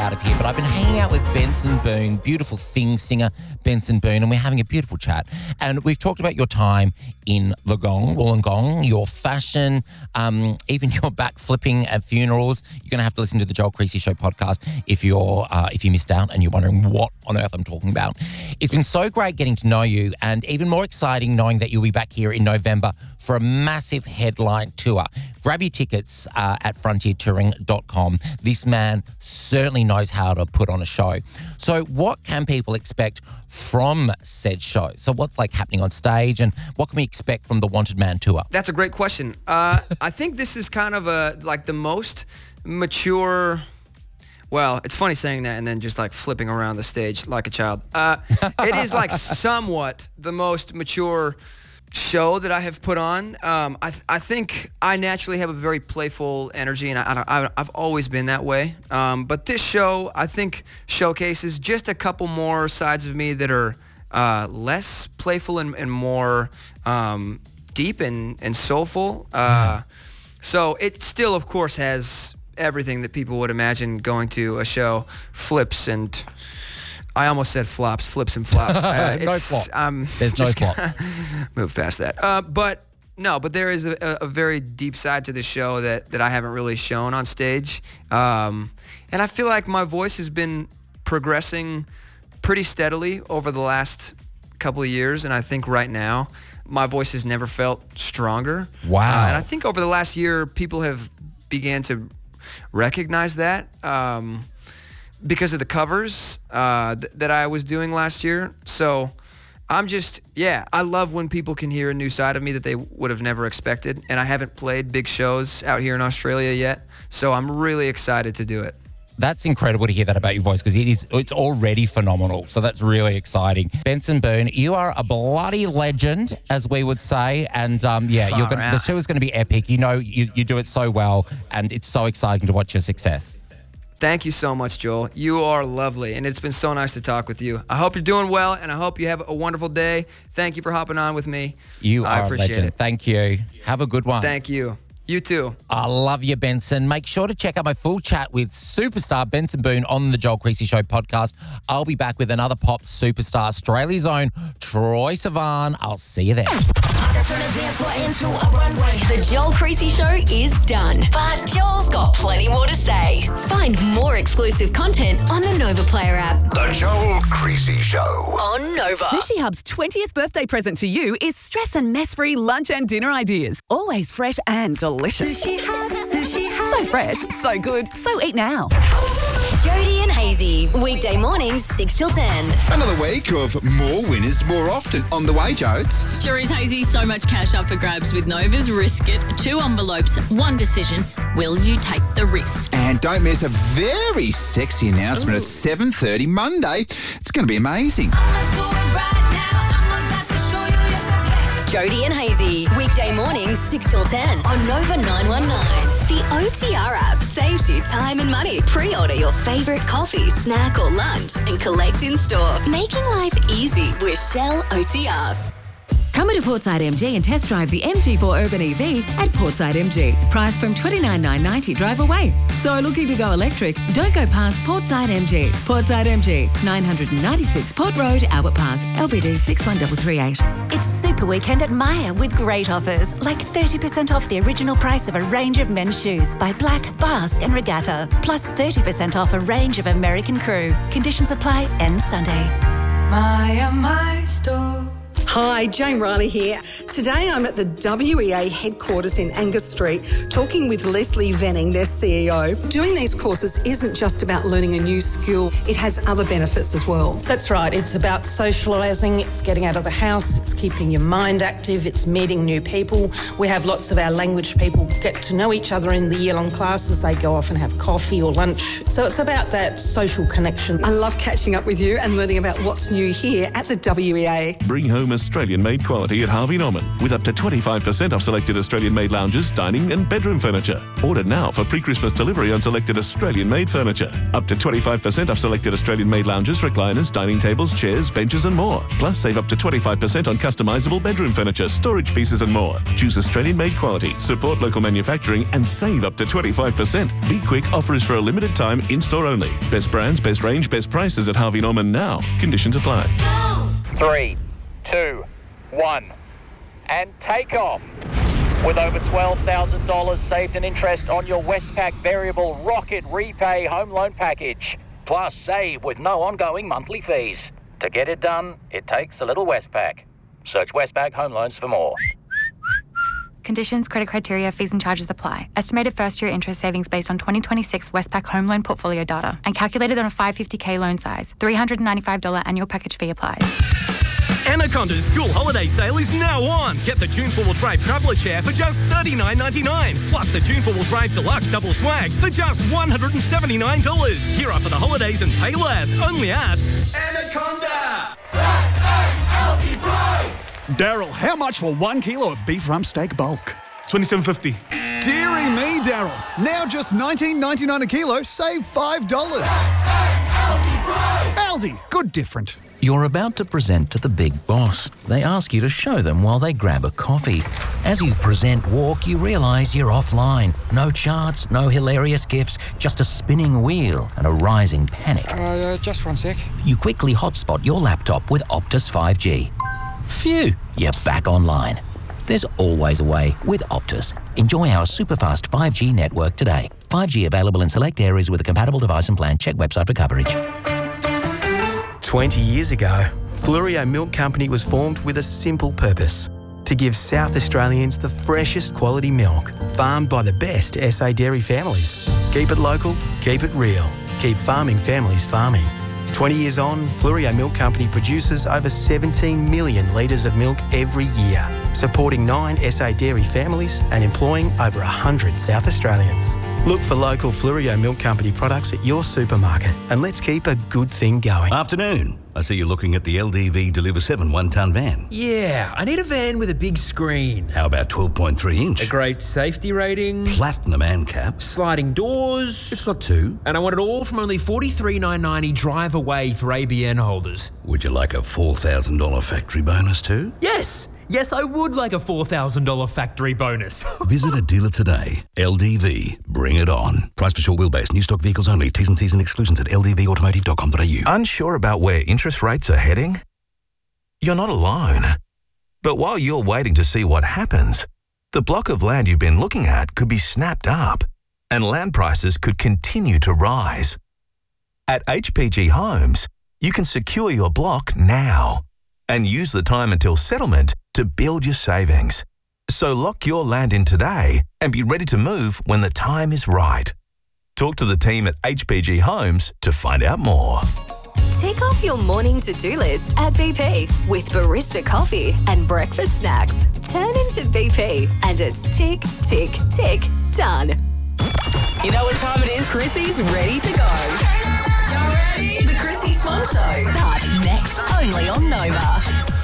out of here, but I've been hanging out with Benson Boone, beautiful thing singer Benson Boone, and we're having a beautiful chat. And we've talked about your time in the Wollongong, your fashion, even your backflipping at funerals. You're going to have to listen to the Joel Creasy Show podcast if you missed out and you're wondering what on earth I'm talking about. It's been so great getting to know you, and even more exciting knowing that you'll be back here in November for a massive headline tour. Grab your tickets at frontiertouring.com. This man certainly knows how to put on a show. So what can people expect from said show? So what's like happening on stage, and what can we expect from the Wanted Man tour? That's a great question. I think this is kind of like the most mature... Well, it's funny saying that and then just like flipping around the stage like a child. It is like somewhat the most mature show that I have put on. I think I naturally have a very playful energy, and I've always been that way. But this show, I think, showcases just a couple more sides of me that are less playful and more deep and soulful. So it still, of course, has everything that people would imagine going to a show. Flips and... I almost said flops, flips and flops. No flops. There's no flops. Move past that. But there is a very deep side to the show that I haven't really shown on stage. And I feel like my voice has been progressing pretty steadily over the last couple of years. And I think right now, my voice has never felt stronger. Wow. And I think over the last year, people have began to recognize that. Because of the covers that I was doing last year. So I'm just, I love when people can hear a new side of me that they would have never expected. And I haven't played big shows out here in Australia yet. So I'm really excited to do it. That's incredible to hear that about your voice, because it's already phenomenal. So that's really exciting. Benson Boone, you are a bloody legend, as we would say. And the show is going to be epic. You know, you do it so well, and it's so exciting to watch your success. Thank you so much, Joel. You are lovely, and it's been so nice to talk with you. I hope you're doing well, and I hope you have a wonderful day. Thank you for hopping on with me. I appreciate a legend. Thank you. Have a good one. Thank you. You too. I love you, Benson. Make sure to check out my full chat with superstar Benson Boone on the Joel Creasy Show podcast. I'll be back with another pop superstar, Australia's own Troye Sivan. I'll see you there. The Joel Creasy Show is done, but Joel's got plenty more to say. Find more exclusive content on the Nova Player app. The Joel Creasy Show on Nova. Sushi Hub's 20th birthday present to you is stress and mess-free lunch and dinner ideas. Always fresh and delicious. Sushi Hub, Sushi Hub. So fresh, so good, so eat now. Jody and Hazy, weekday mornings 6 till 10. Another week of more winners more often. On the way, Jodes. Sure is, Hazy. So much cash up for grabs with Nova's Risk It. 2 envelopes, 1 decision. Will you take the risk? And don't miss a very sexy announcement at 7:30 Monday. It's going to be amazing. Jody and Hazy, weekday mornings 6 till 10 on Nova 919. The OTR app saves you time and money. Pre-order your favourite coffee, snack or lunch and collect in store. Making life easy with Shell OTR. Come into Portside MG and test drive the MG4 Urban EV at Portside MG. Price from $29,990 drive away. So looking to go electric? Don't go past Portside MG. Portside MG, 996 Port Road, Albert Park, LBD 61338. It's Super Weekend at Myer with great offers, like 30% off the original price of a range of men's shoes by Black, Basque and Regatta, plus 30% off a range of American Crew. Conditions apply, end Sunday. Myer, my store. Hi, Jane Riley here. Today I'm at the WEA headquarters in Angus Street talking with Leslie Venning, their CEO. Doing these courses isn't just about learning a new skill, it has other benefits as well. That's right, it's about socialising, it's getting out of the house, it's keeping your mind active, it's meeting new people. We have lots of our language people get to know each other in the year-long classes. They go off and have coffee or lunch. So it's about that social connection. I love catching up with you and learning about what's new here at the WEA. Bring home a Australian-made quality at Harvey Norman, with up to 25% off selected Australian-made lounges, dining and bedroom furniture. Order now for pre-Christmas delivery on selected Australian-made furniture. Up to 25% off selected Australian-made lounges, recliners, dining tables, chairs, benches and more. Plus, save up to 25% on customisable bedroom furniture, storage pieces and more. Choose Australian-made quality, support local manufacturing and save up to 25%. Be quick, offer is for a limited time, in-store only. Best brands, best range, best prices at Harvey Norman now. Conditions apply. 3, 2, 1, and take off. With over $12,000 saved in interest on your Westpac Variable Rocket Repay Home Loan Package. Plus, save with no ongoing monthly fees. To get it done, it takes a little Westpac. Search Westpac Home Loans for more. Conditions, credit criteria, fees and charges apply. Estimated first-year interest savings based on 2026 Westpac home loan portfolio data and calculated on a 550k loan size. $395 annual package fee applies. Anaconda's school holiday sale is now on. Get the June 4-wheel drive traveller chair for just $39.99. Plus the June 4-wheel drive deluxe double swag for just $179. Gear up for the holidays and pay less. Only at Anaconda. That's a healthy price. Daryl, how much for 1 kilo of beef rump steak bulk? $27.50. Deary me, Daryl. Now just $19.99 a kilo, save $5. Aldi, good different. You're about to present to the big boss. They ask you to show them while they grab a coffee. As you present walk, you realise you're offline. No charts, no hilarious gifs, just a spinning wheel and a rising panic. Just 1 sec. You quickly hotspot your laptop with Optus 5G. Phew, you're back online. There's always a way with Optus. Enjoy our super-fast 5G network today. 5G available in select areas with a compatible device and plan. Check website for coverage. 20 years ago, Flurio Milk Company was formed with a simple purpose: to give South Australians the freshest quality milk, farmed by the best SA dairy families. Keep it local, keep it real, keep farming families farming. 20 years on, Flurio Milk Company produces over 17 million litres of milk every year, supporting 9 SA dairy families and employing over 100 South Australians. Look for local Flurio Milk Company products at your supermarket and let's keep a good thing going. Afternoon. I see you're looking at the LDV Deliver 7 1-tonne van. Yeah, I need a van with a big screen. How about 12.3 inch? A great safety rating. Platinum ANCAP. Sliding doors. It's got 2. And I want it all from only $43,990 drive away for ABN holders. Would you like a $4,000 factory bonus too? Yes! Yes, I would like a $4,000 factory bonus. Visit a dealer today. LDV. Bring it on. Price for short wheelbase. New stock vehicles only. T's and C's and exclusions at ldvautomotive.com.au. Unsure about where interest rates are heading? You're not alone. But while you're waiting to see what happens, the block of land you've been looking at could be snapped up and land prices could continue to rise. At HPG Homes, you can secure your block now and use the time until settlement to build your savings. So lock your land in today and be ready to move when the time is right. Talk to the team at HPG Homes to find out more. Tick off your morning to-do list at BP with barista coffee and breakfast snacks. Turn into BP and it's tick, tick, tick, done. You know what time it is? Chrissy's ready to go. Y'all ready? The Chrissy Swan Show Starts next only on Nova.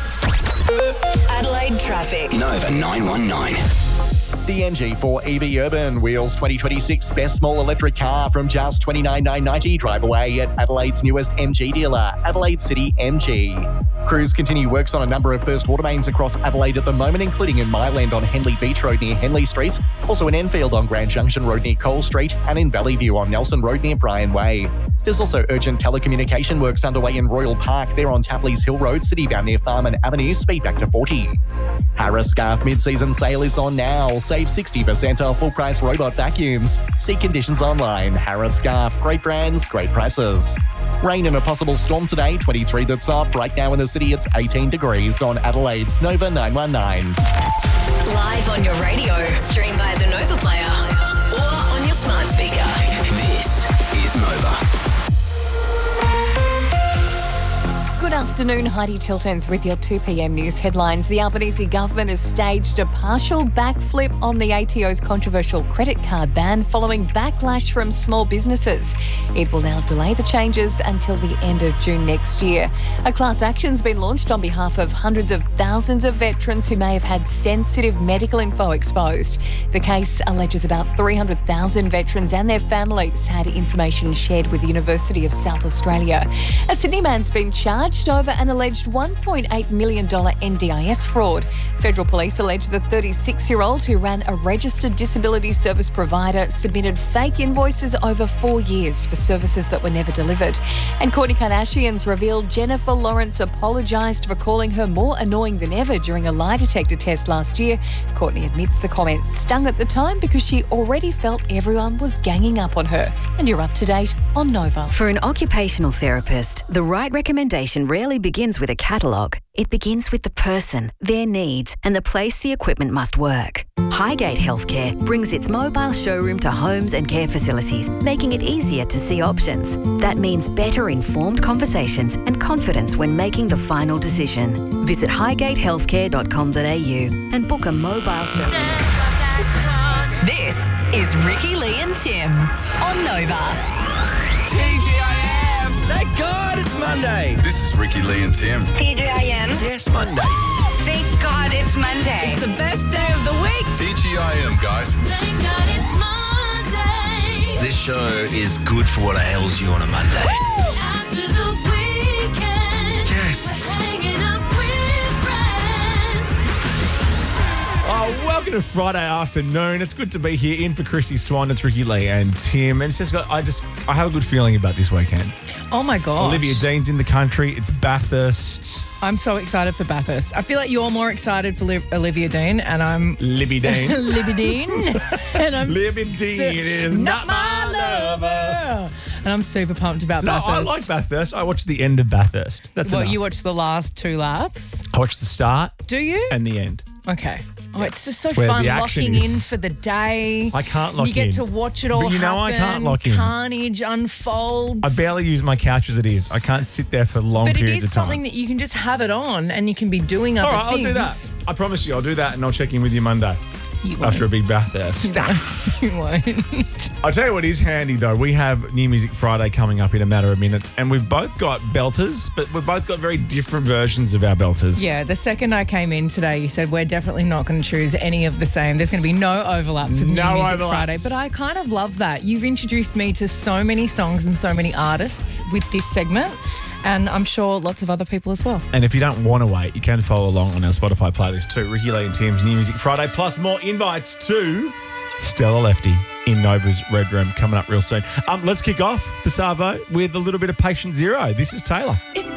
Adelaide traffic. Nova 919. The MG4 EV Urban wheels 2026 best small electric car from just $29,990. Drive away at Adelaide's newest MG dealer, Adelaide City MG. Crews continue works on a number of burst water mains across Adelaide at the moment, including in Myland on Henley Beach Road near Henley Street, also in Enfield on Grand Junction Road near Cole Street, and in Valley View on Nelson Road near Bryan Way. There's also urgent telecommunication works underway in Royal Park. They're on Tapley's Hill Road, Citybound near Farman Avenue, speed back to 40. Harris Scarf mid-season sale is on now. Save 60% off full-price robot vacuums. See conditions online. Harris Scarf, great brands, great prices. Rain and a possible storm today, 23 the top. Right now in the city, it's 18 degrees on Adelaide's Nova 919. Live on your radio, stream via the Nova player or on your smart speaker. This is Nova. Good afternoon. afternoon. Heidi Tiltons with your 2 p.m. news headlines. The Albanese government has staged a partial backflip on the ATO's controversial credit card ban following backlash from small businesses. It will now delay the changes until the end of June next year. A class action's been launched on behalf of hundreds of thousands of veterans who may have had sensitive medical info exposed. The case alleges about 300,000 veterans and their families had information shared with the University of South Australia. A Sydney man's been charged over an alleged $1.8 million NDIS fraud. Federal police allege the 36-year-old who ran a registered disability service provider submitted fake invoices over 4 years for services that were never delivered. And Kourtney Kardashian's revealed Jennifer Lawrence apologised for calling her more annoying than ever during a lie detector test last year. Kourtney admits the comment stung at the time because she already felt everyone was ganging up on her. And you're up to date on Nova. For an occupational therapist, the right recommendation rarely begins with a catalogue. It begins with the person, their needs, and the place the equipment must work. Highgate Healthcare brings its mobile showroom to homes and care facilities, making it easier to see options. That means better informed conversations and confidence when making the final decision. Visit highgatehealthcare.com.au and book a mobile showroom. This is Ricky, Lee and Tim on Nova. TGIM! Thank God it's Monday. This is Ricky, Lee and Tim. TGIM. Yes, Monday. Thank God it's Monday. It's the best day of the week. TGIM, guys. Thank God it's Monday. This show is good for what ails you on a Monday. After the weekend. Yes. Hanging up with friends. Oh, welcome to Friday afternoon. It's good to be here in for Chrissy Swan. It's Ricky, Lee and Tim. And it's just I have a good feeling about this weekend. Oh my gosh. Olivia Dean's in the country. It's Bathurst. I'm so excited for Bathurst. I feel like you're more excited for Olivia Dean, and I'm... Libby Dean. Libby Dean. And I'm... Libby Dean is not my lover. And I'm super pumped about Bathurst. I like Bathurst. I watched the end of Bathurst. That's enough. You watched the last 2 laps? I watched the start. Do you? And the end. Okay. Oh, it's just so Where fun the action locking is- in for the day. I can't lock in. You get to watch it all But you know I happen. can't lock in. Carnage unfolds. I barely use my couch as it is. I can't sit there for long But it periods is of time. something that you can just have it on and you can be doing other All right, things. I'll do that. I promise you, I'll do that and I'll check in with you Monday. You after a big Bathurst. You won't. I'll tell you what is handy though. We have New Music Friday coming up in a matter of minutes, and we've both got belters, but we've both got very different versions of our belters. Yeah, the second I came in today, you said we're definitely not going to choose any of the same. There's going to be no overlaps with New Music Friday. But I kind of love that. You've introduced me to so many songs and so many artists with this segment, and I'm sure lots of other people as well. And if you don't want to wait, you can follow along on our Spotify playlist too. Ricky, Lee and Tim's New Music Friday, plus more invites to Stella Lefty in Nova's Red Room coming up real soon. Let's kick off the Savo with a little bit of Patient Zero. This is Taylor. If